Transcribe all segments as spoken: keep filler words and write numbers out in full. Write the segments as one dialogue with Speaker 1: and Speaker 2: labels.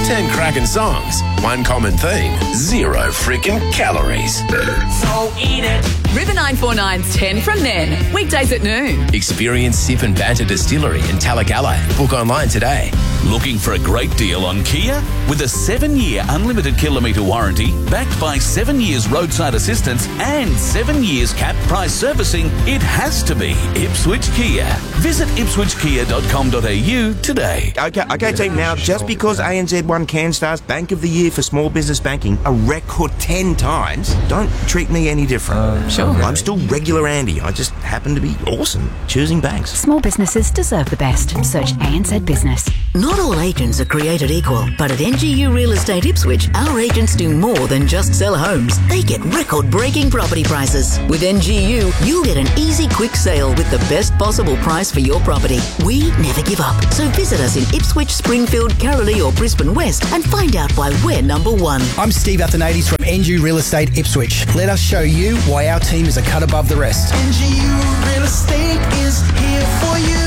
Speaker 1: ten cracking songs, one common theme, zero freaking calories.
Speaker 2: So eat it.
Speaker 3: River nine four nine's ten from then, weekdays at noon.
Speaker 1: Experience Sip and Banter Distillery in Talagalla. Book online today.
Speaker 4: Looking for a great deal on Kia? With a seven-year unlimited kilometre warranty, backed by seven years roadside assistance and seven years cap price servicing, it has to be Ipswich Kia. Visit ipswich kia dot com dot a u today.
Speaker 5: Okay, okay, team. Now, just because A N Z won CanStar's Bank of the Year for small business banking a record ten times, don't treat me any different. Uh, sure. I'm still regular Andy. I just happen to be awesome choosing banks.
Speaker 6: Small businesses deserve the best. Search A N Z Business.
Speaker 7: Not all agents are created equal, but at N G U Real Estate Ipswich, our agents do more than just sell homes. They get record-breaking property prices. With N G U, you'll get an easy, quick sale with the best possible price for your property. We never give up. So visit us in Ipswich, Springfield, Caroli or Brisbane West and find out why we're number one.
Speaker 8: I'm Steve Athanades from N G U Real Estate Ipswich. Let us show you why our team is a cut above the rest.
Speaker 2: N G U Real Estate is here for you.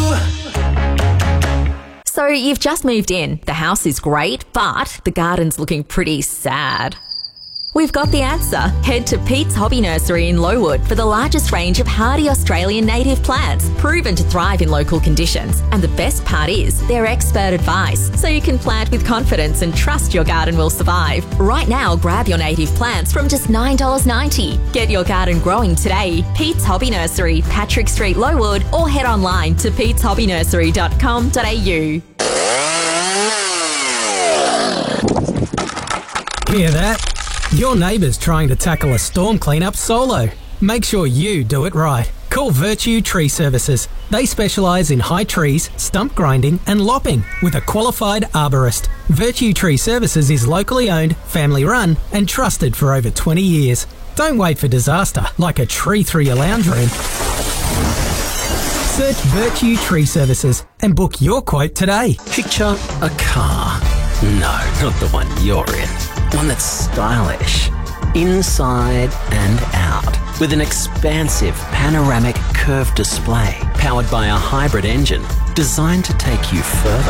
Speaker 9: So you've just moved in. The house is great, but the garden's looking pretty sad. We've got the answer. Head to Pete's Hobby Nursery in Lowood for the largest range of hardy Australian native plants, proven to thrive in local conditions. And the best part is, they're expert advice, so you can plant with confidence and trust your garden will survive. Right now, grab your native plants from just nine dollars ninety. Get your garden growing today. Pete's Hobby Nursery, Patrick Street, Lowood, or head online to petes hobby nursery dot com dot a u.
Speaker 10: Hear that? Your neighbour's trying to tackle a storm cleanup solo. Make sure you do it right. Call Virtue Tree Services. They specialise in high trees, stump grinding and lopping with a qualified arborist. Virtue Tree Services is locally owned, family run and trusted for over twenty years. Don't wait for disaster like a tree through your lounge room. Search Virtue Tree Services and book your quote today.
Speaker 11: Picture a car. No, not the one you're in. One that's stylish, inside and out, with an expansive panoramic curved display, powered by a hybrid engine designed to take you further.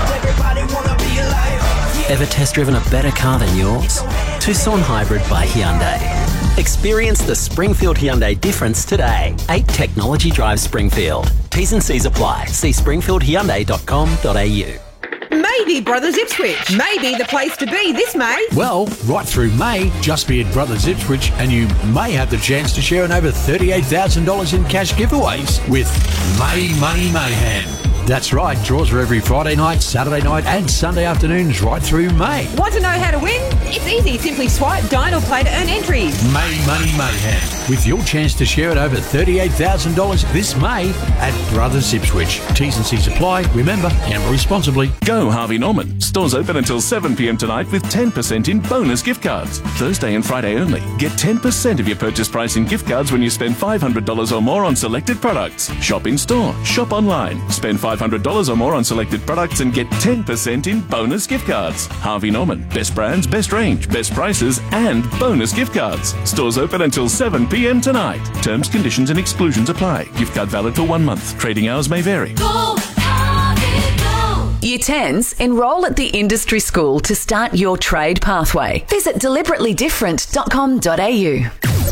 Speaker 11: Ever test driven a better car than yours? Tucson Hybrid by Hyundai. Experience the Springfield Hyundai difference today. eight Technology Drive Springfield. T's and C's apply. See springfield hyundai dot com dot a u.
Speaker 12: Maybe Brothers Ipswich. Maybe the place to be this May.
Speaker 13: Well, right through May, just be at Brothers Ipswich and you may have the chance to share in over thirty-eight thousand dollars in cash giveaways with May Money Mayhem. That's right, draws are every Friday night, Saturday night and Sunday afternoons right through May.
Speaker 12: Want to know how to win? It's easy. Simply swipe, dine or play to earn entries.
Speaker 13: May Money Mayhem, with your chance to share at over thirty-eight thousand dollars this May at Brothers Ipswich. T's and C's apply. Remember, gamble responsibly.
Speaker 14: Go Harvey Norman. Stores open until seven p m tonight with ten percent in bonus gift cards. Thursday and Friday only. Get ten percent of your purchase price in gift cards when you spend five hundred dollars or more on selected products. Shop in store. Shop online. Spend five hundred dollars or more on selected products and get ten percent in bonus gift cards. Harvey Norman. Best brands, best range, best prices, and bonus gift cards. Stores open until seven p m tonight. Terms, conditions, and exclusions apply. Gift card valid for one month. Trading hours may vary.
Speaker 3: Go, Harvey, go. Year tens, enrol at the industry school to start your trade pathway. Visit deliberately different dot com dot a u.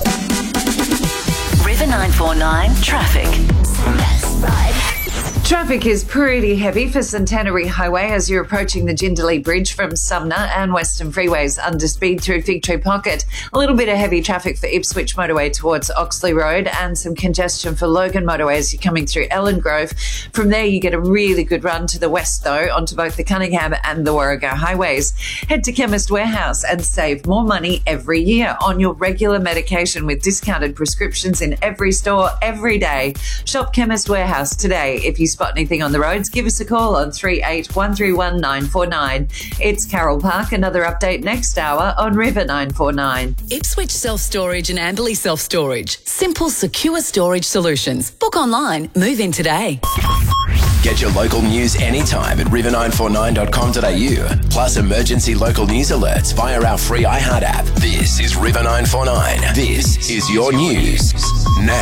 Speaker 3: River nine four nine Traffic.
Speaker 15: Traffic is pretty heavy for Centenary Highway as you're approaching the Jindalee Bridge from Sumner and Western Freeways under speed through Fig Tree Pocket. A little bit of heavy traffic for Ipswich Motorway towards Oxley Road and some congestion for Logan Motorway as you're coming through Ellen Grove. From there, you get a really good run to the west, though, onto both the Cunningham and the Warrego highways. Head to Chemist Warehouse and save more money every year on your regular medication with discounted prescriptions in every store every day. Shop Chemist Warehouse today. If you spot anything on the roads, give us a call on three eight one three one nine four nine. It's Carol Park. Another update next hour on River nine four nine.
Speaker 3: Ipswich Self-Storage and Amberley Self-Storage. Simple, secure storage solutions. Book online. Move in today.
Speaker 1: Get your local news anytime at river nine four nine dot com dot a u. Plus emergency local news alerts via our free iHeart app. This is River nine four nine. This is your news now.